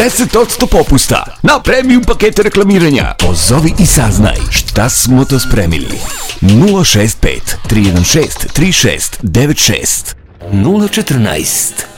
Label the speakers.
Speaker 1: 10% popusta na premium pakete reklamiranja. Pozovi i saznaj šta smo to spremili. 065 316 3696 014